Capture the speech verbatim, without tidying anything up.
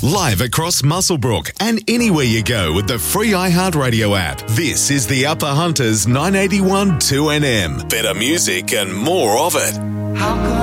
Live across Muswellbrook and anywhere you go with the free iHeartRadio app. This is the Upper Hunters nine eighty-one two N M. Better music and more of it. How come